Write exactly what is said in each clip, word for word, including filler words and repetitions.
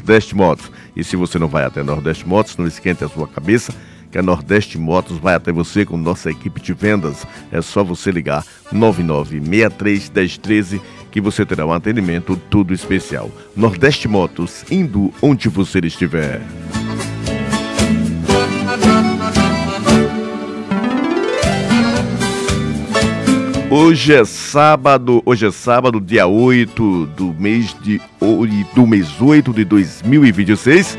Nordeste Motos. E se você não vai até Nordeste Motos, não esquente a sua cabeça, que a Nordeste Motos vai até você com nossa equipe de vendas. É só você ligar nove nove seis três, um zero um três que você terá um atendimento tudo especial. Nordeste Motos, indo onde você estiver. Hoje é sábado, hoje é sábado, dia oito do mês de do mês oito de dois mil e vinte e seis.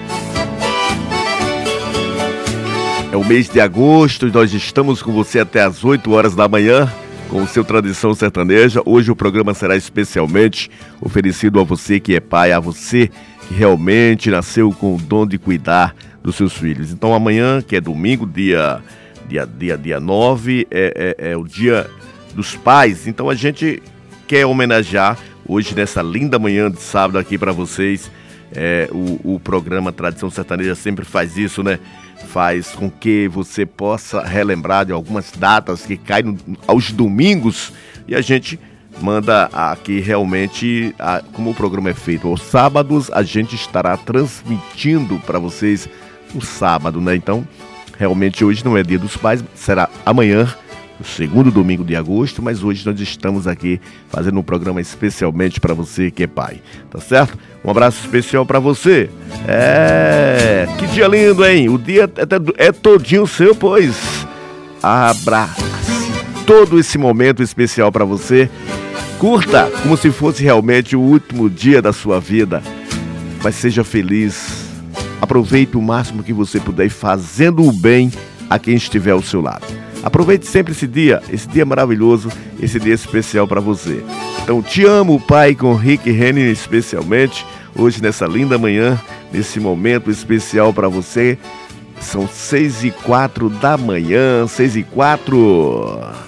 É o mês de agosto e nós estamos com você até às oito horas da manhã com o seu Tradição Sertaneja. Hoje o programa será especialmente oferecido a você que é pai, a você que realmente nasceu com o dom de cuidar dos seus filhos. Então amanhã, que é domingo, dia, dia, dia, dia nove, é, é, é o dia dos pais. Então a gente quer homenagear hoje nessa linda manhã de sábado aqui para vocês. É, o, o programa Tradição Sertaneja sempre faz isso, né? Faz com que você possa relembrar de algumas datas que caem no, aos domingos, e a gente manda aqui realmente, a, como o programa é feito aos sábados, a gente estará transmitindo para vocês no sábado, né? Então, realmente hoje não é Dia dos Pais, será amanhã, o segundo domingo de agosto, mas hoje nós estamos aqui fazendo um programa especialmente para você que é pai, tá certo? Um abraço especial para você. É, que dia lindo, hein? O dia é, é todinho seu, pois abrace todo esse momento especial para você. Curta como se fosse realmente o último dia da sua vida, mas seja feliz. Aproveite o máximo que você puder e fazendo o bem a quem estiver ao seu lado. Aproveite sempre esse dia, esse dia maravilhoso, esse dia especial para você. Então, te amo, pai, com Rick Henning especialmente, hoje nessa linda manhã, nesse momento especial para você. São seis e quatro da manhã, seis e quatro.